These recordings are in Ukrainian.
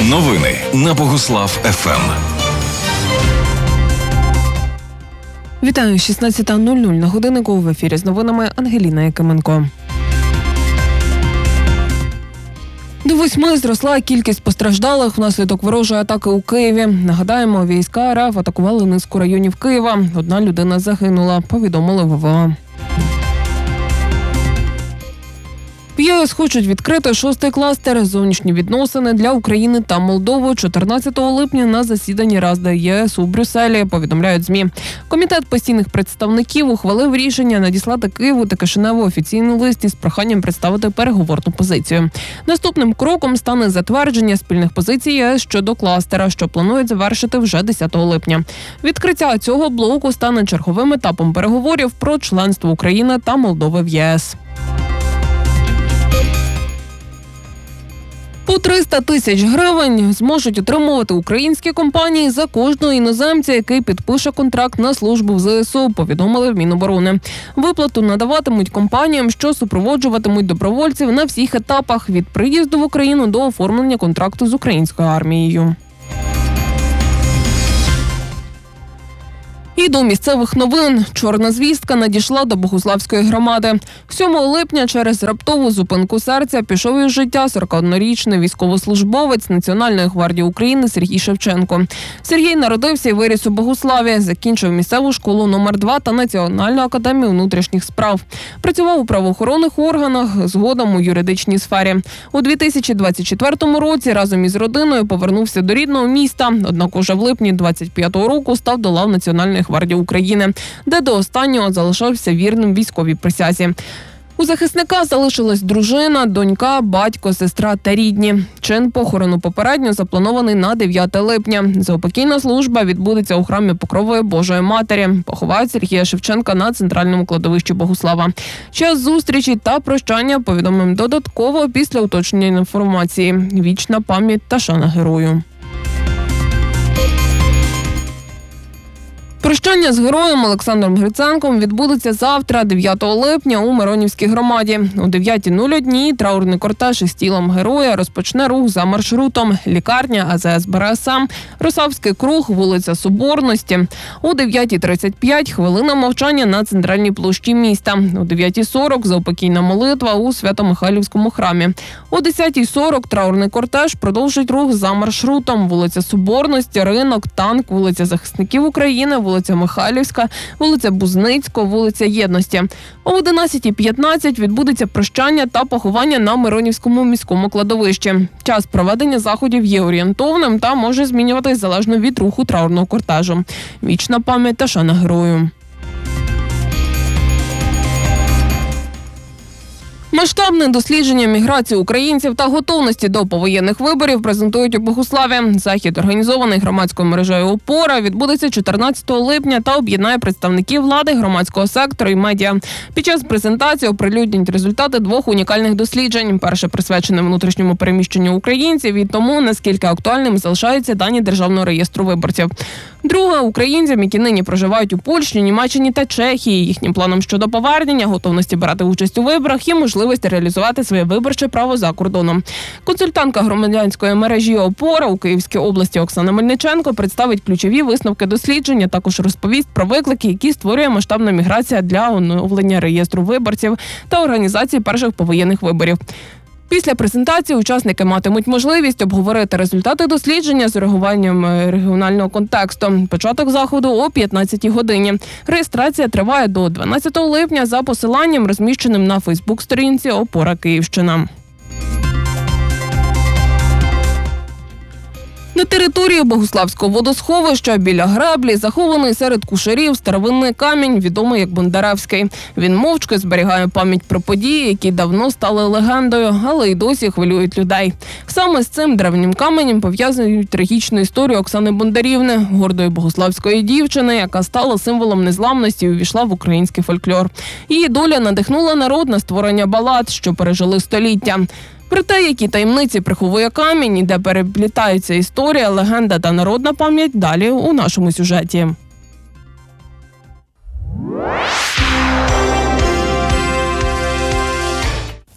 Новини на Богуслав ФМ. Вітаю, 16:00 на годиннику. В ефірі з новинами Ангеліна Якименко. До 8 зросла кількість постраждалих внаслідок ворожої атаки у Києві. Нагадаємо, війська РФ атакували низку районів Києва. Одна людина загинула, повідомили в ВВА. В ЄС хочуть відкрити 6-й кластер «Зовнішні відносини» для України та Молдови 14 липня на засіданні Ради ЄС у Брюсселі, повідомляють ЗМІ. Комітет постійних представників ухвалив рішення надіслати Києву та Кишиневу офіційний лист із проханням представити переговорну позицію. Наступним кроком стане затвердження спільних позицій ЄС щодо кластера, що планують завершити вже 10 липня. Відкриття цього блоку стане черговим етапом переговорів про членство України та Молдови в ЄС. По 300 тисяч гривень зможуть отримувати українські компанії за кожного іноземця, який підпише контракт на службу в ЗСУ, повідомили в Міноборони. Виплату надаватимуть компаніям, що супроводжуватимуть добровольців на всіх етапах – від приїзду в Україну до оформлення контракту з українською армією. І до місцевих новин. Чорна звістка надійшла до Богуславської громади. 7 липня через раптову зупинку серця пішов із життя 41-річний військовослужбовець Національної гвардії України Сергій Шевченко. Сергій народився і виріс у Богуславі, закінчив місцеву школу номер 2 та Національну академію внутрішніх справ. Працював у правоохоронних органах, згодом у юридичній сфері. У 2024 році разом із родиною повернувся до рідного міста, однак уже в липні 25-го року став до лав Національної гвардії України, де до останнього залишався вірним військовій присязі. У захисника залишилась дружина, донька, батько, сестра та рідні. Чин похорону попередньо запланований на 9 липня. Заупокійна служба відбудеться у храмі Покрової Божої Матері. Поховають Сергія Шевченка на центральному кладовищі Богуслава. Час зустрічі та прощання повідомимо додатково після уточнення інформації. Вічна пам'ять та шана герою. Прощання з героєм Олександром Гриценком відбудеться завтра, 9 липня, у Миронівській громаді. О 9:01 траурний кортеж із тілом героя розпочне рух за маршрутом лікарня АЗС БРСМ, Росавський круг, вулиця Соборності. О 9:35 хвилина мовчання на центральній площі міста. О 9:40 заупокійна молитва у Свято-Михайлівському храмі. О 10:40 траурний кортеж продовжить рух за маршрутом вулиця Соборності, Ринок, Танк, вулиця Захисників України, вулиця Михайлівська, вулиця Бузницького, вулиця Єдності. О 11:15 відбудеться прощання та поховання на Миронівському міському кладовищі. Час проведення заходів є орієнтовним та може змінюватись залежно від руху траурного кортежу. Вічна пам'ять та шана герою. Масштабне дослідження міграції українців та готовності до повоєнних виборів презентують у Богуславі. Захід, організований громадською мережею «Опора», відбудеться 14 липня та об'єднає представників влади, громадського сектору і медіа. Під час презентації оприлюднять результати 2 унікальних досліджень. Перше присвячене внутрішньому переміщенню українців і тому, наскільки актуальним залишаються дані Державного реєстру виборців. Друге – українцям, які нині проживають у Польщі, Німеччині та Чехії, їхнім планом щодо повернення, готовності брати участь у виборах і можливість реалізувати своє виборче право за кордоном. Консультантка громадянської мережі «Опора» у Київській області Оксана Мельниченко представить ключові висновки дослідження, також розповість про виклики, які створює масштабна міграція для оновлення реєстру виборців та організації перших повоєнних виборів. Після презентації учасники матимуть можливість обговорити результати дослідження з урахуванням регіонального контексту. Початок заходу о 15-й годині. Реєстрація триває до 12 липня за посиланням, розміщеним на Фейсбук-сторінці «Опора Київщина». На території Богуславського водосховища біля греблі захований серед кушарів старовинний камінь, відомий як Бондаревський. Він мовчки зберігає пам'ять про події, які давно стали легендою, але й досі хвилюють людей. Саме з цим древнім каменем пов'язують трагічну історію Оксани Бондарівни, гордої богуславської дівчини, яка стала символом незламності і увійшла в український фольклор. Її доля надихнула народ на створення балад, що пережили століття. Про те, які таємниці приховує камінь і де переплітаються історія, легенда та народна пам'ять, далі у нашому сюжеті.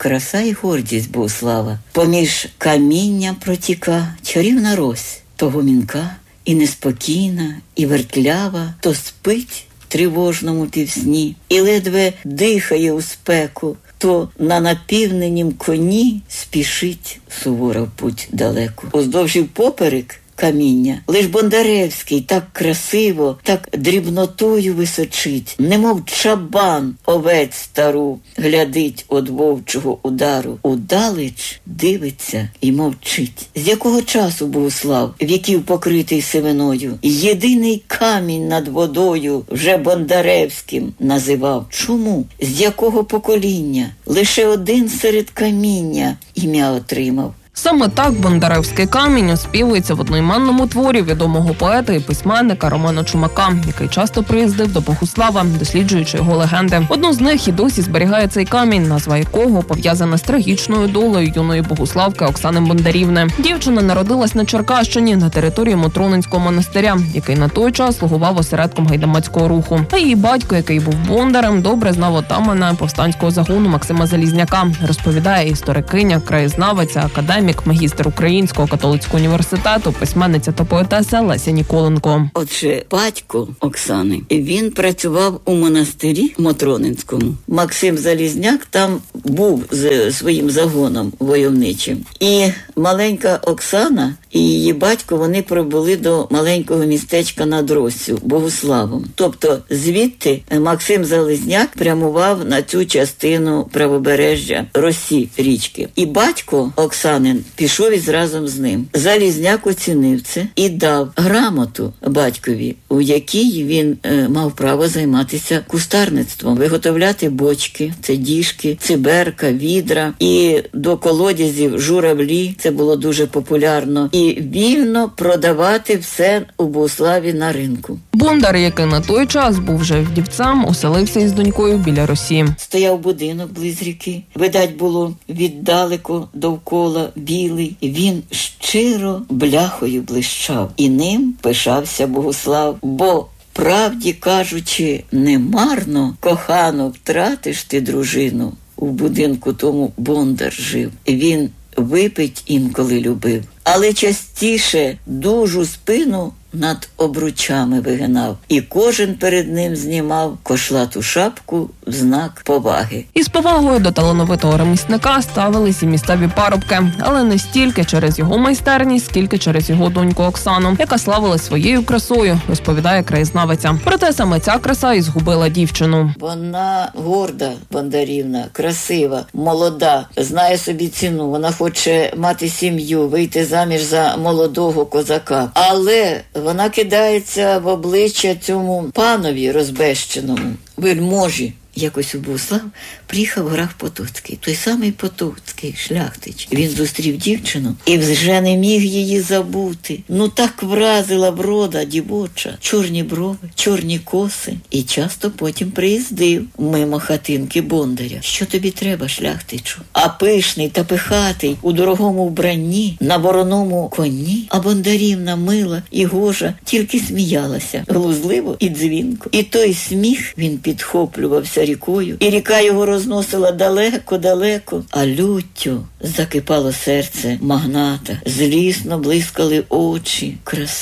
краса і гордість Богуслава. Поміж каміння протіка чарівна рось, то гомінка, і неспокійна, і вертлява, то спить в тривожному півсні, і ледве дихає у спеку, то на напівненім коні спішить сувора в путь далеку. Уздовж і впоперек каміння лиш Бондаревський так красиво, так дрібнотою височить, немов чабан овець стару глядить од вовчого удару. Удалеч дивиться і мовчить. З якого часу Богуслав, віків покритий сивиною, єдиний камінь над водою вже Бондаревським називав? Чому? З якого покоління? Лише один серед каміння ім'я отримав. Саме так Бондаревський камінь оспівується в одноіменному творі відомого поета і письменника Романа Чумака, який часто приїздив до Богуслава, досліджуючи його легенди. Одну з них і досі зберігає цей камінь, назва якого пов'язана з трагічною долею юної богуславки Оксани Бондарівни. Дівчина народилась на Черкащині, на території Мотронинського монастиря, який на той час слугував осередком гайдамацького руху. А її батько, який був бондарем, добре знав отамана повстанського загону Максима Залізняка, розповідає історикиня, краєзнавиця, академік, магістр Українського католицького університету, письменниця та поетеса Леся Ніколенко. Отже, батько Оксани, він працював у монастирі Мотронинському. Максим Залізняк там був з своїм загоном войовничим. І маленька Оксана і її батько, вони прибули до маленького містечка над Россю, Богуславом. Тобто звідти Максим Залізняк прямував на цю частину правобережжя Росі річки. І батько Оксанин пішов із разом з ним. Залізняк оцінив це і дав грамоту батькові, у якій він мав право займатися кустарництвом, виготовляти бочки, це діжки, циберка, відра, і до колодязів журавлі, це було дуже популярно, і вільно продавати все у Богуславі на ринку. Бондар, який на той час був вже вдівцем, оселився із донькою біля Росі. Стояв будинок близь ріки, видать було віддалеко довкола білий. Він щиро бляхою блищав, і ним пишався Богуслав, бо, правді кажучи, немарно, кохану, втратиш ти дружину. У будинку тому Бондар жив. Він випить інколи любив, але частіше дужу спину над обручами вигинав, і кожен перед ним знімав кошлату шапку в знак поваги. Із повагою до талановитого ремісника ставились і місцеві парубки, але не стільки через його майстерність, скільки через його доньку Оксану, яка славилась своєю красою, розповідає краєзнавиця. Проте саме ця краса і згубила дівчину. Вона горда, Бондарівна, красива, молода, знає собі ціну, вона хоче мати сім'ю, вийти заміж за молодого козака. Але вона кидається в обличчя цьому панові розбещеному, вельможі. Якось у Богуслав приїхав граф Потоцький, той самий Потоцький, шляхтич. Він зустрів дівчину і вже не міг її забути. Ну так вразила врода дівоча, чорні брови, чорні коси. І часто потім приїздив мимо хатинки Бондаря. Що тобі треба, шляхтичу? А пишний та пихатий, у дорогому вбранні, на вороному коні. А Бондарівна мила і гожа тільки сміялася, глузливо і дзвінко. І той сміх він підхоплювався рікою, і ріка його розносила далеко-далеко, а люттю закипало серце магната, злісно блискали очі.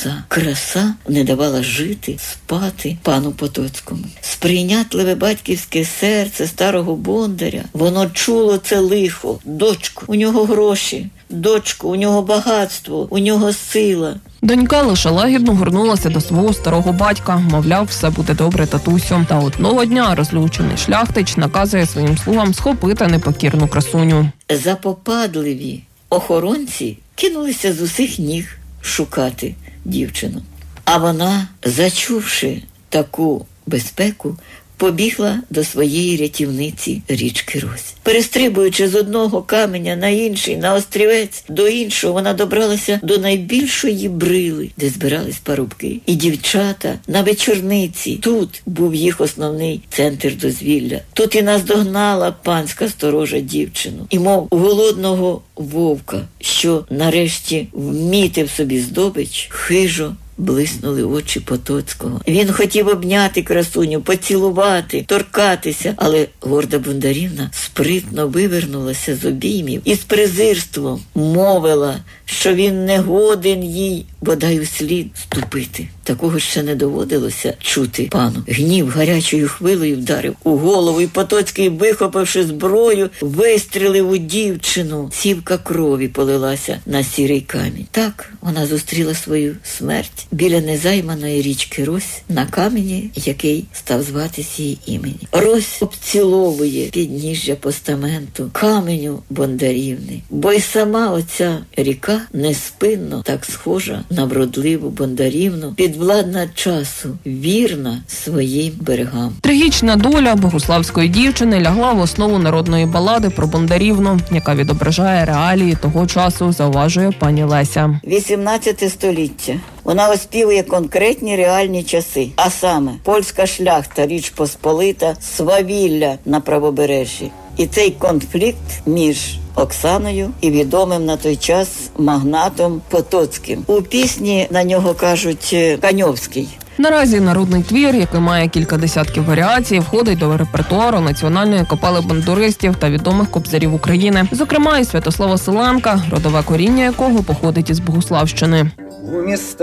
Краса не давала жити, спати пану Потоцькому. Сприйнятливе батьківське серце старого Бондаря, воно чуло це лихо. Дочку, у нього гроші, дочку, у нього багатство, у нього сила. Донька лише лагідно горнулася до свого старого батька, мовляв, все буде добре, татусю. Та одного дня розлючений шляхтич наказує своїм слугам схопити непокірну красуню. Запопадливі охоронці кинулися з усіх ніг шукати дівчину. А вона, зачувши таку безпеку, побігла до своєї рятівниці річки Рось. Перестрибуючи з одного каменя на інший, на острівець, до іншого, вона добралася до найбільшої брили, де збирались парубки. І дівчата на вечорниці. Тут був їх основний центр дозвілля. Тут і наздогнала панська сторожа дівчину. І мов голодного вовка, що нарешті вмітив собі здобич, хижо блиснули очі Потоцького. Він хотів обняти красуню, поцілувати, торкатися, але горда Бондарівна спритно вивернулася з обіймів і з презирством мовила, що він не годен їй бодай услід ступити. Такого ще не доводилося чути пану. Гнів гарячою хвилею вдарив у голову, і Потоцький, вихопивши зброю, вистрілив у дівчину. Цівка крові полилася на сірий камінь. Так вона зустріла свою смерть біля незайманої річки Рось, на камені, який став зватись її імені. Рось обціловує підніжжя постаменту каменю Бондарівни, бо й сама оця ріка неспинно так схожа на вродливу Бондарівну, підвладна часу, вірна своїм берегам. Трагічна доля богуславської дівчини лягла в основу народної балади про Бондарівну, яка відображає реалії того часу, зауважує пані Леся. 18 століття. Вона оспівує конкретні реальні часи, а саме польська шляхта, Річ Посполита, свавілля на правобережжі. І цей конфлікт між Оксаною і відомим на той час магнатом Потоцьким. У пісні на нього кажуть Каньовський. Наразі народний твір, який має кілька десятків варіацій, входить до репертуару національної капели бандуристів та відомих кобзарів України. Зокрема, і Святослава Селенка, родове коріння якого походить із Богуславщини.